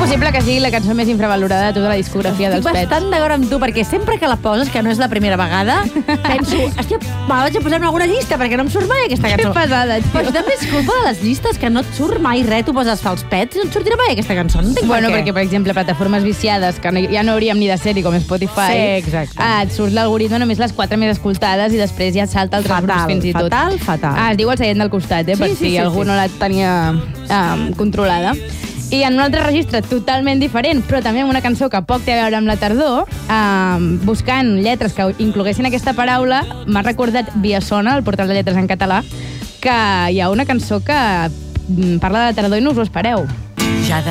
possible que sigui la cançó més infravalorada de tota la discografia dels Pets. Estic bastant d'acord amb tu, perquè sempre que la poses, que no és la primera vegada, penso, hòstia, me vaig a posar en alguna llista, perquè no em surt mai aquesta cançó. Que pesada, tio. Però també és culpa de les llistes, que no et surt mai res, tu poses els Pets i no et sortirà mai aquesta cançó. No entenc Bueno, per què. perquè, per exemple, plataformes viciades, que ja no hauríem ni de ser-hi, com Spotify, Sí, exacte. et surt l'algoritme només les 4 més escoltades i després ja salta altres grups fins i tot. Fatal. Es diu El seient del costat, per si algú no la tenia controlada. I en un altre registre totalment diferent, però també amb una cançó que poc té a veure amb la tardor, buscant lletres que incloguessin aquesta paraula, m'ha recordat Via Sona, el portal de lletres en català, que hi ha una cançó que parla de la tardor i no us ho espereu. Ja